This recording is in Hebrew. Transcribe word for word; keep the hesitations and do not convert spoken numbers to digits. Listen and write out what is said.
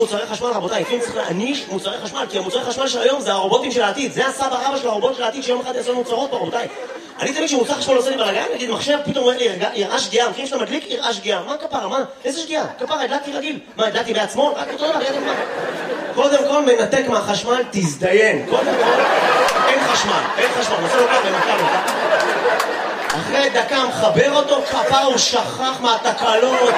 מוצרי חשמל, רבותיי, לפעמים צריך להעניש מוצרי חשמל, כי המוצרי חשמל של היום זה הרובוטים של העתיד, זה הסבא רבא של הרובוט של העתיד שיום אחד יעשו לנו צרות פה, רבותיי. אני תמיד שמוצר חשמל עושה לי בלגן, נגיד מחשב, פתאום אומר לי, יראה שגיאה, מכירים שאתה מדליק, יראה שגיאה, מה כפרה, מה? איזה שגיאה? כפרה, הדלקתי רגיל, מה, הדלקתי בעצמו? רק אותו דבר, ידעים מה? קודם כל, מנתק מהחשמל, תזדיין, קודם כל, אין חשמל, אין חשמל, נעשה לו ככה, נעשה לו ככה. אחרי דקה מחבר אותו, כפרה הוא שכח מהתקלות,